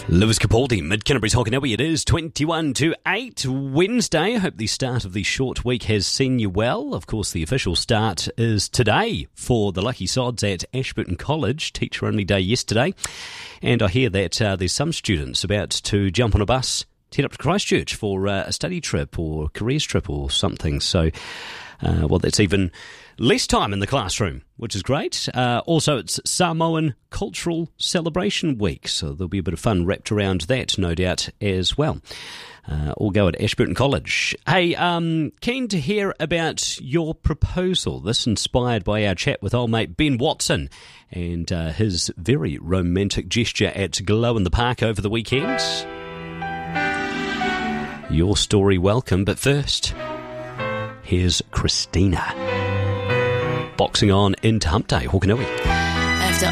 Lewis Capaldi, Mid-Canterbury's Hockanui. It is 21 to 8 Wednesday. I hope the start of the short week has seen you well. Of course, the official start is today for the Lucky Sods at Ashburton College. Teacher-only day yesterday. And I hear that there's some students about to jump on a bus, head up to Christchurch for a study trip or careers trip or something. So, that's even less time in the classroom, which is great. Also, it's Samoan Cultural Celebration Week, so there'll be a bit of fun wrapped around that, no doubt, as well. All go at Ashburton College. Hey, keen to hear about your proposal. This inspired by our chat with old mate Ben Watson and his very romantic gesture at Glow in the Park over the weekend. Your story welcome, but first, here's Christina. Boxing on into Hump Day, Hockanui.